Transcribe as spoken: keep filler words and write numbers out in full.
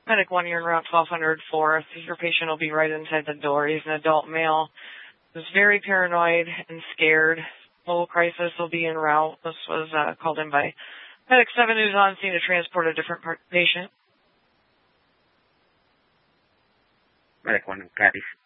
Medic one, you're in Route twelve hundred four. Your patient will be right inside the door. He's an adult male. He's very paranoid and scared. Mobile crisis will be en route. This was uh, called in by Medic seven, who's on scene to transport a different part patient. Medic one, copies.